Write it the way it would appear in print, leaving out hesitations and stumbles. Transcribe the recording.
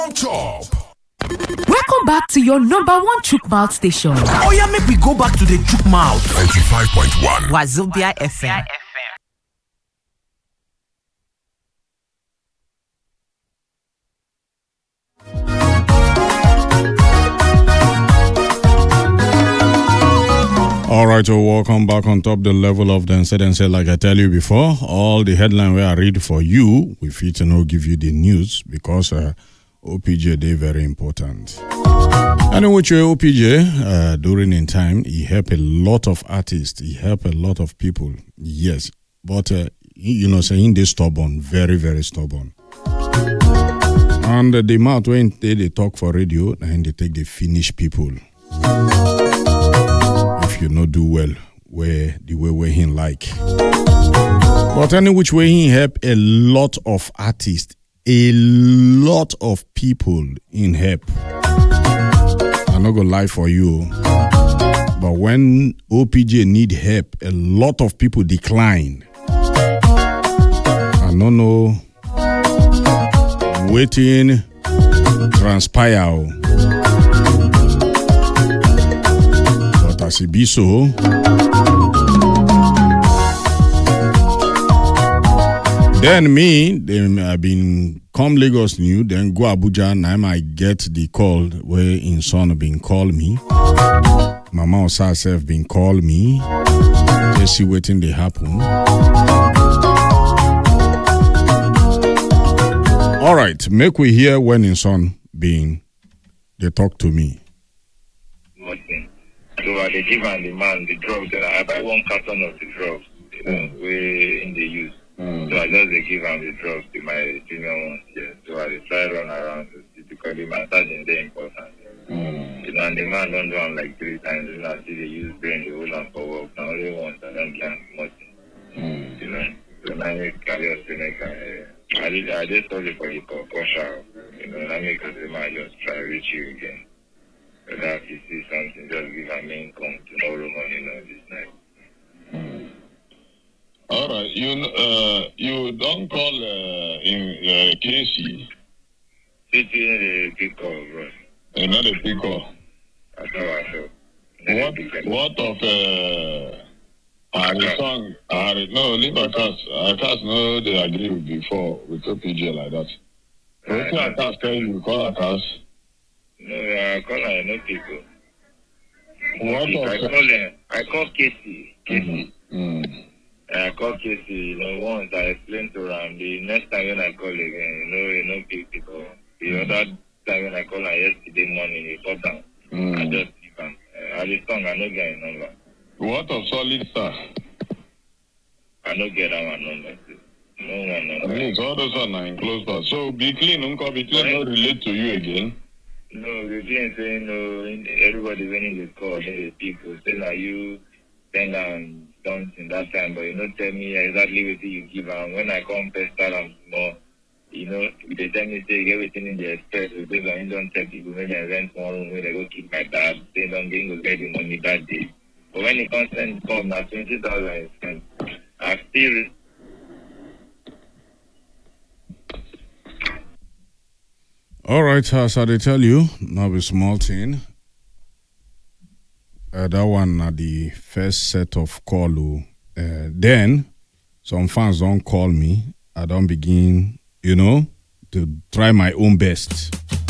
Chop. Welcome back to your number one chook mouth station. Oh yeah, make we go back to the chook mouth. 95.1 Wazobia FM. All right, so welcome back on top the level of the incident. Like I tell you before, all the headline where I read for you, we fit to know give you the news because OPJ they very important. And in which way OPJ during in time he helped a lot of artists, he helped a lot of people. Yes, but saying they stubborn, very very stubborn. And the amount when they talk for radio and they take the Finnish people. You not do well where the way where he like. But any which way he help a lot of artists, a lot of people in help. I'm not gonna lie for you. But when OPJ need help, a lot of people decline. I don't know waiting transpire. As it be so, then I've been come Lagos New, then go Abuja, and I might get the call where in son been call me. Mama herself been call me. Just see waiting they happen. All right, make we hear when in son being they talk to me. So they give and the man the drugs, and I buy one carton of the drugs, way in the use. So I just they give him the drugs to my junior ones, yeah. So I try run around to see because the massage is very important. And the man don't do them like 3 times. I see they use brain, they hold on for work. Now only once, I don't get much. So now I carry us to make I just told you for the concussion. And I make us the man just try to reach you again. So that if you see something, just give a main come tomorrow morning or this night. All right, you don't call in Casey. City the pick up, bro. Another pick up. I saw. What of Harry? No, leave Akas no they agree with before with OPJ like that. What's Akas tell you call Akas? No, I call her no people. What I call Casey. I call Casey, once I explained to her, the next time when I call again, people. The other time when I call her yesterday morning, he called down. I just leave him. I just song, I don't get a number. What of Solid Star? I don't get our number. No one number. I mean, all those are in close part. So, be clean, not relate to you again. No, the thing saying no, everybody winning the call, the people say that you send down something that time, but you don't tell me exactly what you give and when I come first start them more, they tell me say everything in the express because I don't tell people when I rent one room where they go keep my dad, they don't go get the money that day. But when the consent come now 20,000 spent, I still All right, as I tell you, now a small thing. That one at the first set of call. Then some fans don't call me. I don't begin, to try my own best.